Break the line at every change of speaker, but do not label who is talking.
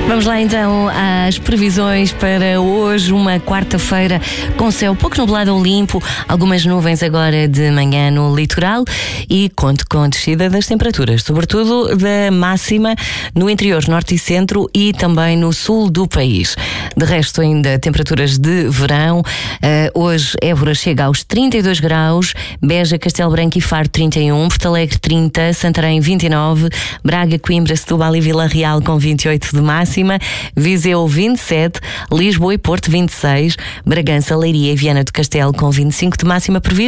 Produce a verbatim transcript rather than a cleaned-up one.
Vamos lá então às previsões para hoje, uma quarta-feira com céu pouco nublado ou limpo, algumas nuvens agora de manhã no litoral e conto com descida das temperaturas, sobretudo da máxima no interior, norte e centro e também no sul do país. De resto, ainda temperaturas de verão. Uh, hoje Évora chega aos trinta e dois graus, Beja, Castelo Branco e Faro trinta e um, Porto Alegre trinta, Santarém vinte e nove, Braga, Coimbra, Setúbal e Vila Real com vinte e oito de máxima, Viseu vinte e sete, Lisboa e Porto vinte e seis, Bragança, Leiria e Viana do Castelo com vinte e cinco de máxima prevista.